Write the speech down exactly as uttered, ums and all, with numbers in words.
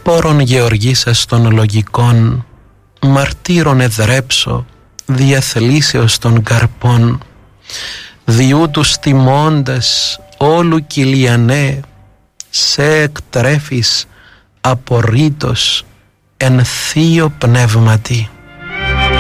σπόρων γεωργήσας των λογικών, μαρτύρων εδρέψω διαθλήσεως των καρπών, διού τους τιμώντας όλου κυλιανέ, σε εκτρέφεις απορρίτως εν θείο πνεύματι.